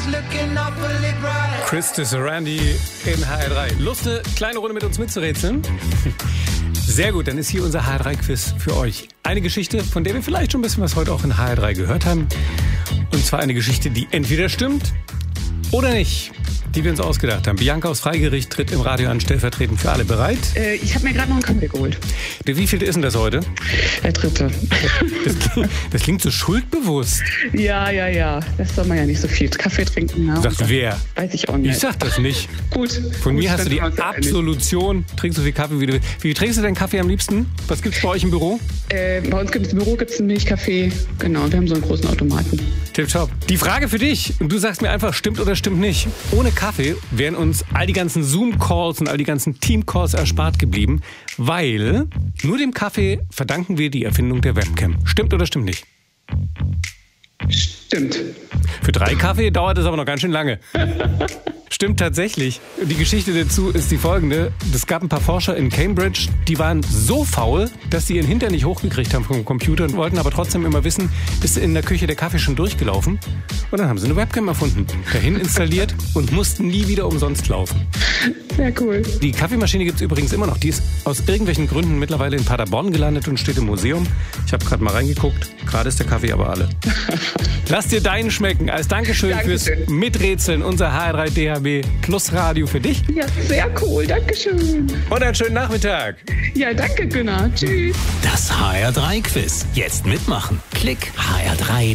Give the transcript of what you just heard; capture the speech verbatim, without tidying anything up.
Christus Randy in H R drei. Lust, eine kleine Runde mit uns mitzurätseln? Sehr gut, dann ist hier unser H R drei Quiz für euch. Eine Geschichte, von der wir vielleicht schon ein bisschen was heute auch in H R drei gehört haben. Und zwar eine Geschichte, die entweder stimmt oder nicht, die wir uns ausgedacht haben. Bianca aus Freigericht tritt im Radio an, stellvertretend für alle. Bereit? Äh, ich habe mir gerade noch einen Kaffee geholt. Der wievielte ist denn das heute? Der dritte. Das klingt, das klingt so schuldbewusst. Ja, ja, ja. Das soll man ja nicht so viel Kaffee trinken. Ja. Sagt wer? Weiß ich auch nicht. Ich sag das nicht. Gut. Von Gut, mir hast du die Absolution. Trinkst so viel Kaffee, wie du willst. Wie trinkst du deinen Kaffee am liebsten? Was gibt's bei euch im Büro? Äh, bei uns gibt's im Büro gibt's einen Milchkaffee. Genau, wir haben so einen großen Automaten. Tipptopp. Die Frage für dich, und du sagst mir einfach, stimmt oder stimmt nicht. Ohne Kaffee wären uns all die ganzen Zoom-Calls und all die ganzen Team-Calls erspart geblieben, weil nur dem Kaffee verdanken wir die Erfindung der Webcam. Stimmt oder stimmt nicht? Stimmt. Für drei Kaffee dauert es aber noch ganz schön lange. Stimmt tatsächlich. Die Geschichte dazu ist die folgende. Es gab ein paar Forscher in Cambridge, die waren so faul, dass sie ihren Hintern nicht hochgekriegt haben vom Computer und wollten aber trotzdem immer wissen, ist in der Küche der Kaffee schon durchgelaufen? Und dann haben sie eine Webcam erfunden, dahin installiert und mussten nie wieder umsonst laufen. Sehr cool. Die Kaffeemaschine gibt es übrigens immer noch. Die ist aus irgendwelchen Gründen mittlerweile in Paderborn gelandet und steht im Museum. Ich habe gerade mal reingeguckt. Gerade ist der Kaffee aber alle. Lass dir deinen schmecken. Als Dankeschön, Dankeschön. fürs Miträtseln. Unser H R drei D H B Plus Radio für dich. Ja, sehr cool. Dankeschön. Und einen schönen Nachmittag. Ja, danke, Günnar. Tschüss. Das H R drei Quiz. Jetzt mitmachen. Klick H R drei